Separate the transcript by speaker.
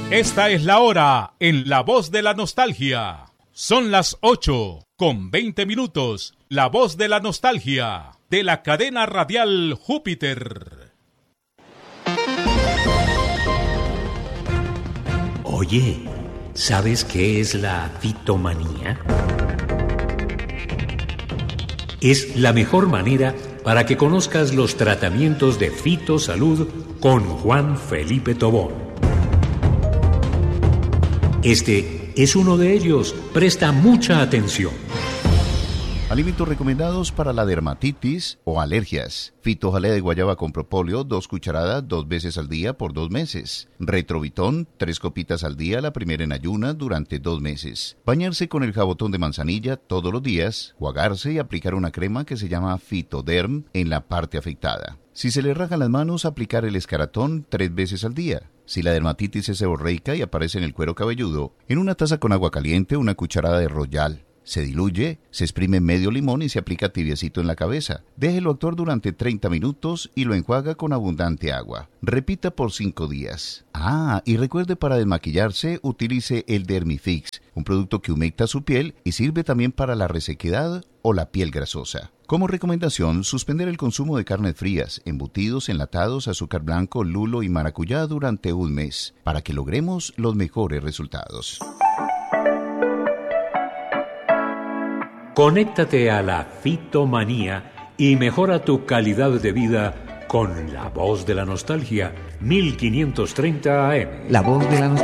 Speaker 1: Esta es la hora en La Voz de la Nostalgia. Son las 8:20. La Voz de la Nostalgia, de la cadena radial Júpiter.
Speaker 2: Oye, ¿sabes qué es la fitomanía? Es la mejor manera para que conozcas los tratamientos de fitosalud con Juan Felipe Tobón. Este es uno de ellos. Presta mucha atención.
Speaker 3: Alimentos recomendados para la dermatitis o alergias. Fitojalea de guayaba con propóleo, 2 cucharadas 2 veces al día por 2 meses. Retrovitón, 3 copitas al día, la primera en ayunas durante 2 meses. Bañarse con el jabotón de manzanilla todos los días, juagarse y aplicar una crema que se llama Fitoderm en la parte afectada. Si se le rajan las manos, aplicar el escaratón 3 veces al día. Si la dermatitis es seborreica y aparece en el cuero cabelludo, en una taza con agua caliente, una cucharada de Royal. Se diluye, se exprime medio limón y se aplica tibiecito en la cabeza. Déjelo actuar durante 30 minutos y lo enjuaga con abundante agua. Repita por 5 días. Y recuerde, para desmaquillarse, utilice el Dermifix, un producto que humecta su piel y sirve también para la resequedad o la piel grasosa. Como recomendación, suspender el consumo de carnes frías, embutidos, enlatados, azúcar blanco, lulo y maracuyá durante 1 mes, para que logremos los mejores resultados.
Speaker 2: Conéctate a la fitomanía y mejora tu calidad de vida con La Voz de la Nostalgia, 1530 AM.
Speaker 4: La Voz de la Nostalgia.